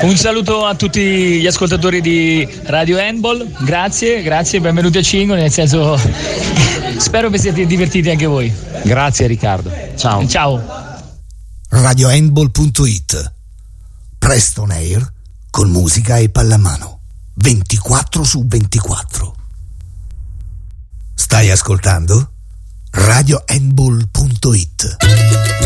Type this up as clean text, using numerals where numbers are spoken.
Un saluto a tutti gli ascoltatori di Radio Handball, grazie, benvenuti a Cingo, nel senso spero vi siate divertiti anche voi. Grazie Riccardo, ciao. RadioHandball.it, Preston Air con musica e pallamano 24/24. Stai ascoltando? RadioHandball.it.